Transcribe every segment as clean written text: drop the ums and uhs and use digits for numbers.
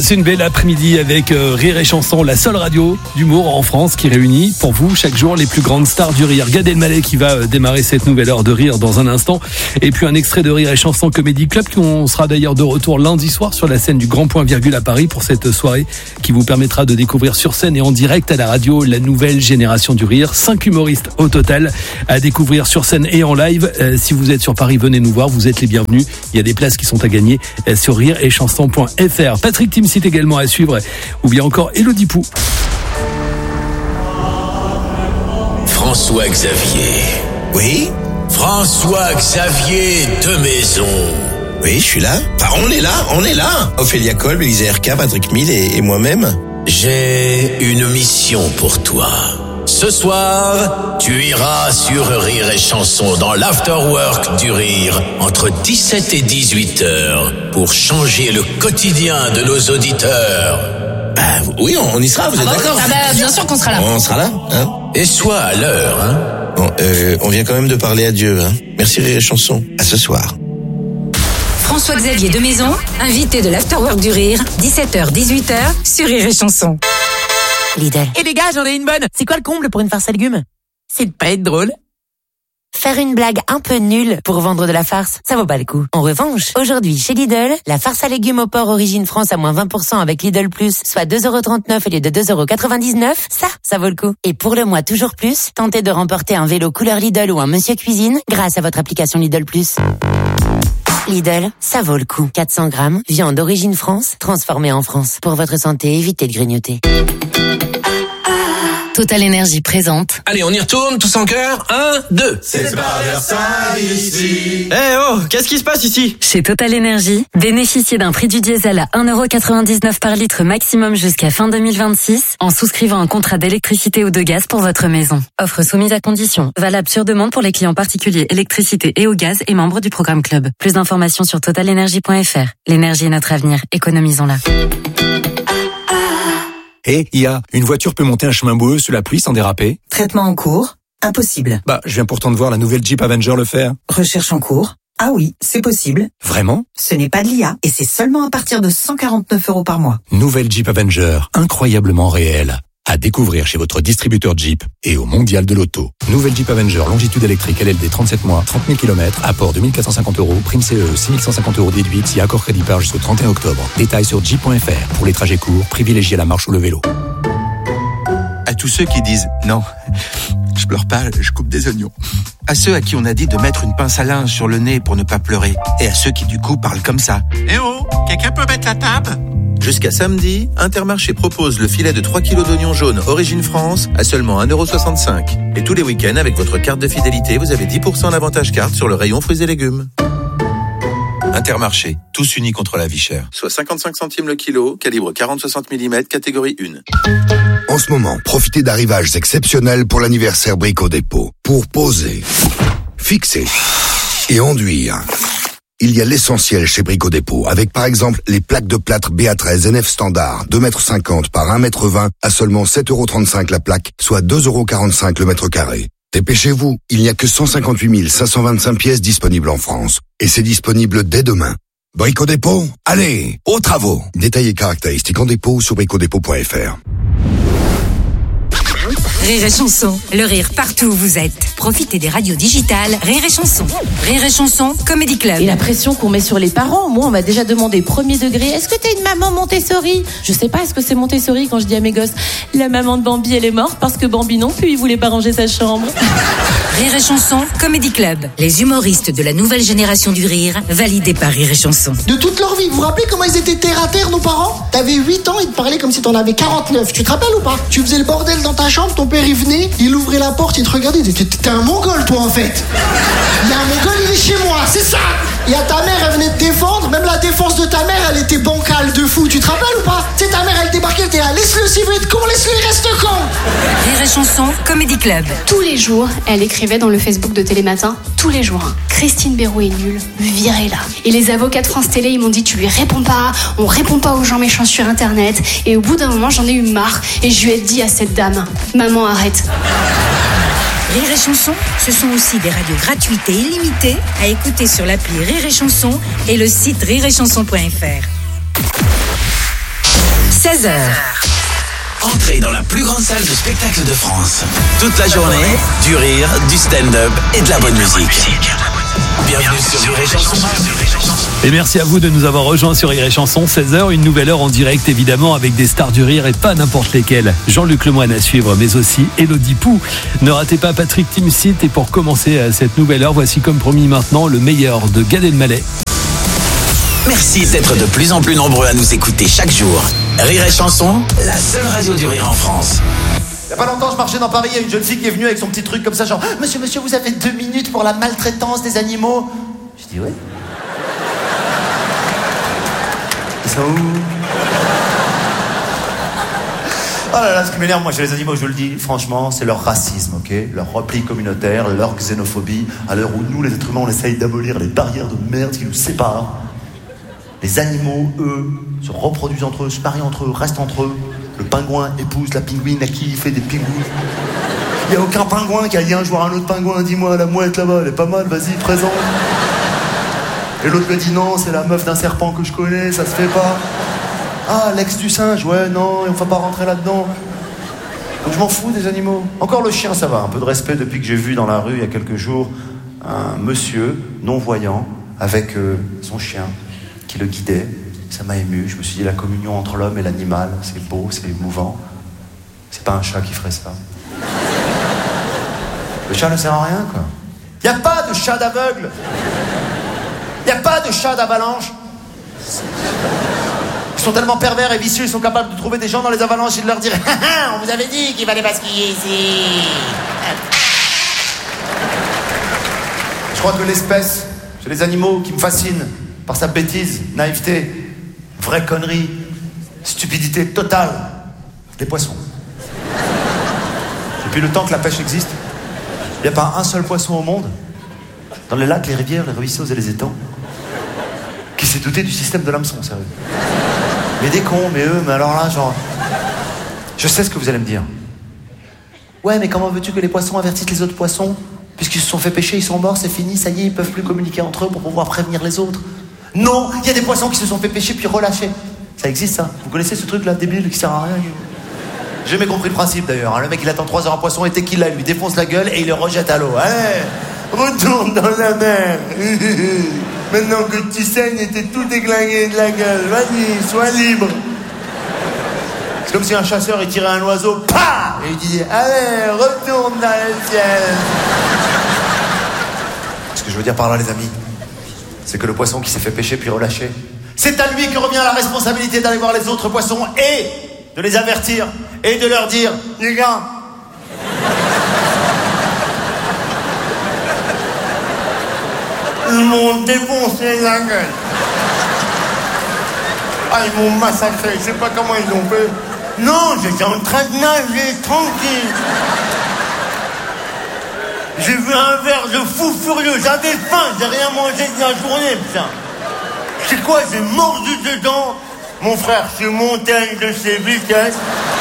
Passez une belle après-midi avec Rire et Chanson, la seule radio d'humour en France qui réunit pour vous chaque jour les plus grandes stars du rire. Gad Elmaleh qui va démarrer cette nouvelle heure de rire dans un instant. Et puis un extrait de Rire et Chanson Comedy Club qui on sera d'ailleurs de retour lundi soir sur la scène du Grand Point Virgule à Paris pour cette soirée qui vous permettra de découvrir sur scène et en direct à la radio la nouvelle génération du rire. 5 humoristes au total à découvrir sur scène et en live. Si vous êtes sur Paris, venez nous voir, vous êtes les bienvenus. Il y a des places qui sont à gagner sur rireetchanson.fr. Patrick Timsit également à suivre, ou bien encore Elodie Pou. François Xavier. Oui? François Xavier de Maison. Oui, je suis là. Enfin, on est là. Ophélia Kolb, Elisa RK, Patrick Mille et moi-même. J'ai une mission pour toi. Ce soir, tu iras sur Rire et Chanson dans l'afterwork du rire entre 17 et 18 heures pour changer le quotidien de nos auditeurs. Bah oui, on y sera, vous êtes d'accord? Bien sûr qu'on sera là. On sera là, hein? Et sois à l'heure, hein. Bon, on vient quand même de parler à Dieu, hein. Merci Rire et Chanson. À ce soir. François-Xavier de Maison, invité de l'Afterwork du Rire, 17h-18h sur Rire et Chanson. Lidl. Et les gars, j'en ai une bonne. C'est quoi le comble pour une farce à légumes? C'est de pas être drôle. Faire une blague un peu nulle pour vendre de la farce, ça vaut pas le coup. En revanche, aujourd'hui, chez Lidl, la farce à légumes au porc Origine France à moins 20% avec Lidl Plus, soit 2,39€ au lieu de 2,99€, ça vaut le coup. Et pour le mois toujours plus, tentez de remporter un vélo couleur Lidl ou un Monsieur Cuisine grâce à votre application Lidl Plus. Lidl, ça vaut le coup. 400 grammes, viande d'origine France, transformée en France. Pour votre santé, évitez de grignoter. Total Énergie présente. Allez, on y retourne, tous en chœur. 1, 2. C'est pas Versailles ici. Qu'est-ce qui se passe ici? Chez Total Énergie, bénéficiez d'un prix du diesel à 1,99€ par litre maximum jusqu'à fin 2026 en souscrivant un contrat d'électricité ou de gaz pour votre maison. Offre soumise à condition. Valable sur demande pour les clients particuliers électricité et au gaz et membres du programme Club. Plus d'informations sur totalenergie.fr. L'énergie est notre avenir. Économisons-la. IA, une voiture peut monter un chemin boueux sous la pluie sans déraper? Traitement en cours? Impossible. Je viens pourtant de voir la nouvelle Jeep Avenger le faire. Recherche en cours? Ah oui, c'est possible. Vraiment? Ce n'est pas de l'IA et c'est seulement à partir de 149€ par mois. Nouvelle Jeep Avenger, incroyablement réelle. À découvrir chez votre distributeur Jeep et au Mondial de l'Auto. Nouvelle Jeep Avenger, longitude électrique LLD 37 mois, 30 000 km, apport 2450€, prime CE, 6150€ déduite si accord crédit par jusqu'au 31 octobre. Détails sur jeep.fr. Pour les trajets courts, privilégiez la marche ou le vélo. À tous ceux qui disent « Non, je pleure pas, je coupe des oignons ». À ceux à qui on a dit de mettre une pince à linge sur le nez pour ne pas pleurer. Et à ceux qui du coup parlent comme ça. « Eh oh, quelqu'un peut mettre la table ?» Jusqu'à samedi, Intermarché propose le filet de 3 kg d'oignons jaunes Origine France à seulement 1,65€. Et tous les week-ends, avec votre carte de fidélité, vous avez 10% d'avantage carte sur le rayon fruits et légumes. Intermarché, tous unis contre la vie chère. Soit 55 centimes le kilo, calibre 40-60 mm, catégorie 1. En ce moment, profitez d'arrivages exceptionnels pour l'anniversaire Brico Dépôt. Pour poser, fixer et enduire. Il y a l'essentiel chez Brico Dépôt, avec par exemple les plaques de plâtre BA13 NF standard, 2,50 m par 1,20 m à seulement 7,35€ la plaque, soit 2,45€ le mètre carré. Dépêchez-vous, il n'y a que 158 525 pièces disponibles en France. Et c'est disponible dès demain. Brico Dépôt, allez, aux travaux. Détails et caractéristiques en dépôt sur bricodépôt.fr. Rire et Chanson, le rire partout où vous êtes. Profitez des radios digitales Rire et Chanson. Rire et Chanson, Comedy Club. Et la pression qu'on met sur les parents. Moi, on m'a déjà demandé premier degré, est-ce que t'es une maman Montessori? Je sais pas, est-ce que c'est Montessori quand je dis à mes gosses, la maman de Bambi, elle est morte parce que Bambi non plus, il voulait pas ranger sa chambre. Rire et Chanson, Comedy Club. Les humoristes de la nouvelle génération du rire, validés par Rire et Chanson. De toute leur vie, vous vous rappelez comment ils étaient terre à terre, nos parents? T'avais 8 ans, ils te parlaient comme si t'en avais 49. Tu te rappelles ou pas? Tu faisais le bordel dans ta chambre, ton père il venait, il ouvrait la porte, il te regardait, il disait, t'es un mongol toi en fait. Il y a un mongol, il est chez moi, c'est ça. Il y a ta mère, elle venait te défendre, même la défense de ta mère, elle était bancale de fou. Tu te rappelles ou pas? Tu sais, ta mère, elle débarquait, elle était là, laisse-le s'il veut être con, laisse-le, il reste con. Rire et Chanson, Comedy Club. Tous les jours, elle écrivait dans le Facebook de Télématin, tous les jours, Christine Béraud est nulle, virez-la. Et les avocats de France Télé, ils m'ont dit, tu lui réponds pas, on répond pas aux gens méchants sur Internet. Et au bout d'un moment, j'en ai eu marre et je lui ai dit à cette dame, maman, arrête. Rire et Chanson, ce sont aussi des radios gratuites et illimitées à écouter sur l'appli Rire et Chanson et le site rireetchanson.fr. 16h. Entrez dans la plus grande salle de spectacle de France. Toute la journée, du rire, du stand-up et de la bonne musique. Bienvenue sur Rire et Chanson. Et merci à vous de nous avoir rejoints sur Rire et Chanson. 16h, une nouvelle heure en direct évidemment avec des stars du rire et pas n'importe lesquelles. Jean-Luc Lemoyne à suivre, mais aussi Élodie Pou. Ne ratez pas Patrick Timsit. Et pour commencer cette nouvelle heure, voici comme promis maintenant le meilleur de Gad Elmaleh. Merci d'être de plus en plus nombreux à nous écouter chaque jour. Rire et Chanson, la seule radio du rire en France. Il y a pas longtemps, je marchais dans Paris, il y a une jeune fille qui est venue avec son petit truc comme ça, genre « Monsieur, vous avez 2 minutes pour la maltraitance des animaux ?» Je dis « Ouais. » Ils sont où? Oh là là, ce qui m'énerve, moi, chez les animaux, je le dis, franchement, c'est leur racisme, ok? Leur repli communautaire, leur xénophobie, à l'heure où nous, les êtres humains, on essaye d'abolir les barrières de merde qui nous séparent. Les animaux, eux, se reproduisent entre eux, se marient entre eux, restent entre eux. Le pingouin épouse la pingouine à qui il fait des pingouins. Il n'y a aucun pingouin qui a dit un jour à un autre pingouin, dis-moi, la mouette là-bas, elle est pas mal, vas-y, présente. Et l'autre lui dit non, c'est la meuf d'un serpent que je connais, ça se fait pas. Ah, l'ex du singe, ouais, non, on va pas rentrer là-dedans. Donc je m'en fous des animaux. Encore le chien, ça va, un peu de respect depuis que j'ai vu dans la rue il y a quelques jours un monsieur non-voyant avec son chien qui le guidait. Ça m'a ému, je me suis dit la communion entre l'homme et l'animal, c'est beau, c'est émouvant. C'est pas un chat qui ferait ça. Le chat ne sert à rien, quoi. Y a pas de chat d'aveugle. Y a pas de chat d'avalanche. Ils sont tellement pervers et vicieux, ils sont capables de trouver des gens dans les avalanches et de leur dire « Ah, on vous avait dit qu'il fallait pas skier ici !» Je crois que l'espèce, chez les animaux, qui me fascine par sa bêtise, naïveté, vraie connerie, stupidité totale, les poissons. Depuis le temps que la pêche existe, il n'y a pas un seul poisson au monde, dans les lacs, les rivières, les ruisseaux et les étangs, qui s'est douté du système de l'hameçon, sérieux. Mais des cons, mais eux, mais alors là, genre... Je sais ce que vous allez me dire. Ouais, mais comment veux-tu que les poissons avertissent les autres poissons? Puisqu'ils se sont fait pêcher, ils sont morts, c'est fini, ça y est, ils peuvent plus communiquer entre eux pour pouvoir prévenir les autres. Non, il y a des poissons qui se sont fait pêcher puis relâchés. Ça existe, ça. Vous connaissez ce truc-là, débile, qui sert à rien? J'ai jamais compris le principe, d'ailleurs. Le mec, il attend 3 heures un poisson et tequila, il lui défonce la gueule et il le rejette à l'eau. Allez, retourne dans la mer. Maintenant que tu saignes et t'es tout déglingué de la gueule, vas-y, sois libre. C'est comme si un chasseur, il tirait un oiseau, pah, et il disait, allez, retourne dans le ciel. Ce que je veux dire par là, les amis, c'est que le poisson qui s'est fait pêcher puis relâché, c'est à lui que revient la responsabilité d'aller voir les autres poissons et de les avertir et de leur dire, les gars, ils m'ont défoncé la gueule. Ah, ils m'ont massacré, je sais pas comment ils ont fait. Non, j'étais en train de nager, tranquille. J'ai vu un verre de fou furieux, j'avais faim, j'ai rien mangé de la journée, putain. C'est quoi, j'ai mordu dedans. Mon frère, je suis monté à une de ses vitesses.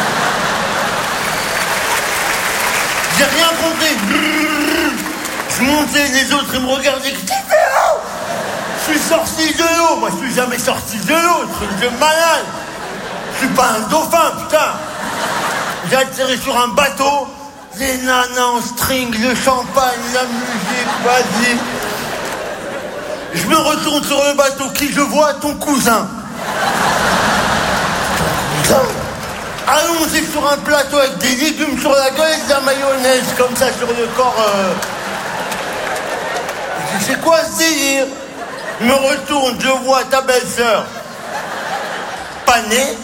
J'ai rien compris. Je montais, les autres, ils me regardaient. Qu'est-ce que tu fais là? Je suis sorti de l'eau. Moi, je suis jamais sorti de l'eau. Truc de malade. Je suis pas un dauphin, putain. J'ai atterri sur un bateau. Les nanas en string, le champagne, la musique, vas-y. Je me retourne sur le bateau. Qui je vois? Ton cousin. Allongé sur un plateau avec des légumes sur la gueule et de la mayonnaise comme ça sur le corps. C'est quoi ce délire? Je me retourne, je vois ta belle-sœur panée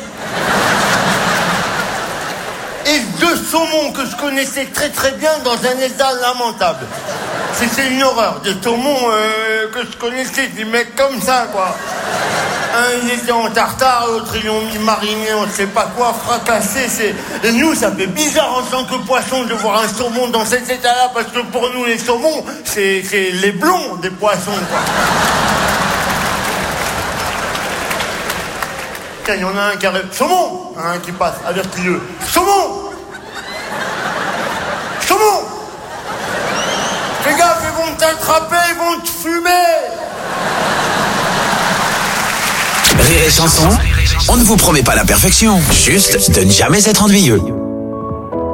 et 2 saumons que je connaissais très très bien dans un état lamentable. C'était une horreur, des saumons que je connaissais, des mecs comme ça quoi. Un il était en tartare, l'autre ils l'ont mis mariné, on ne sait pas quoi, fracassé. Et nous ça fait bizarre en tant que poisson de voir un saumon dans cet état-là, parce que pour nous les saumons, c'est les blonds des poissons quoi. Il y en a un qui arrive, saumon, un qui passe, avertis-le, saumon, saumon. Fais gaffe, ils vont t'attraper, ils vont te fumer. Rire et Chanson, On ne vous promet pas la perfection, juste de ne jamais être ennuyeux.